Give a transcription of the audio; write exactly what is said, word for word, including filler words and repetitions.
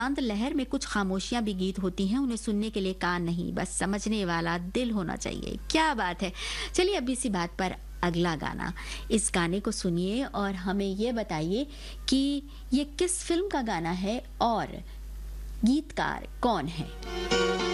शांत लहर में कुछ खामोशियां भी गीत होती हैं, उन्हें सुनने के लिए कान नहीं, बस समझने वाला दिल होना चाहिए। क्या बात है। चलिए अब इसी बात पर अगला गाना, इस गाने को सुनिए और हमें ये बताइए कि ये किस फिल्म का गाना है और गीतकार कौन है।